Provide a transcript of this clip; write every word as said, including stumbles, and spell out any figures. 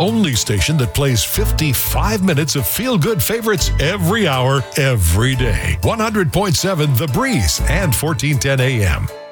only station that plays fifty-five minutes of feel-good favorites every hour, every day. one hundred point seven The Breeze and fourteen ten A M.